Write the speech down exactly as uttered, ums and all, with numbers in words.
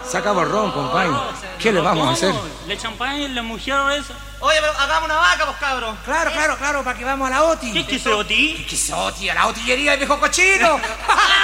Se acabó el ron, compadre. ¿Qué le vamos a hacer? ¿Le champán la mujer esa? Oye, pero hagamos una vaca, pues, cabros. Claro, claro, claro, para que vamos a la OTI. ¿Qué es que se oti? ¿Qué es OTI? A la otillería, el viejo cochino.